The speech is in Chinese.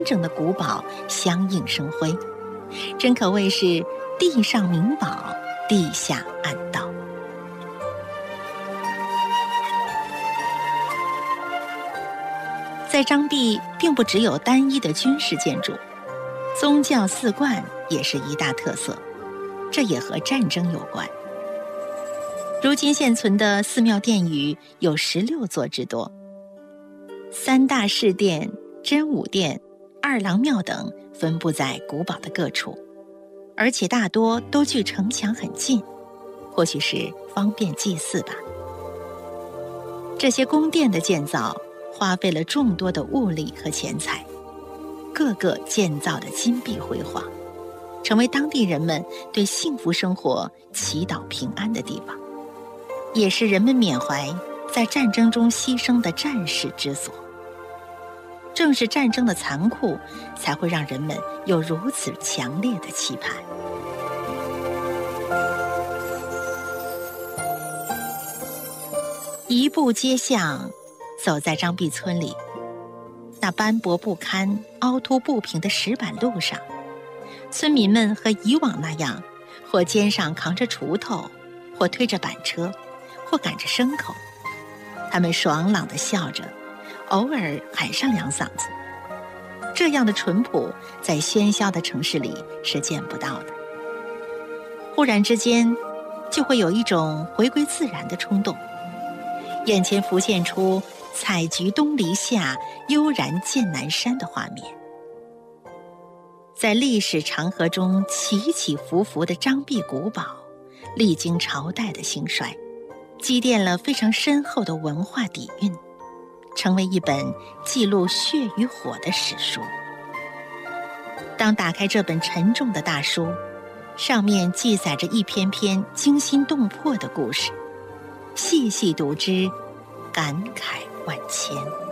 整的古堡相映生辉，真可谓是地上名宝，地下暗道。在张壁并不只有单一的军事建筑，宗教寺观也是一大特色，这也和战争有关。如今现存的寺庙殿宇有16座之多，三大侍殿、真武殿、二郎庙等分布在古堡的各处，而且大多都距城墙很近，或许是方便祭祀吧。这些宫殿的建造花费了众多的物力和钱财，个个建造的金碧辉煌，成为当地人们对幸福生活祈祷平安的地方，也是人们缅怀在战争中牺牲的战士之所。正是战争的残酷，才会让人们有如此强烈的期盼。一步街巷，走在张壁村里，那斑驳不堪、凹凸不平的石板路上，村民们和以往那样，或肩上扛着锄头，或推着板车，或赶着牲口。他们爽朗地笑着，偶尔喊上2嗓子。这样的淳朴，在喧嚣的城市里是见不到的。忽然之间，就会有一种回归自然的冲动，眼前浮现出采菊东篱下，悠然见南山的画面。在历史长河中起起伏伏的张壁古堡，历经朝代的兴衰，积淀了非常深厚的文化底蕴，成为一本记录血与火的史书。当打开这本沉重的大书，上面记载着一篇篇惊心动魄的故事，细细读之，感慨万千。